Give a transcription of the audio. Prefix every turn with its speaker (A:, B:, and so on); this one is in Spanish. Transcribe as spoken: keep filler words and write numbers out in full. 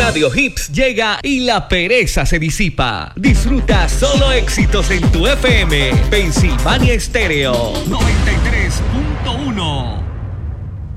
A: Radio Hits llega y la pereza se disipa. Disfruta solo éxitos en tu F M. Pensilvania Estéreo noventa y tres punto uno.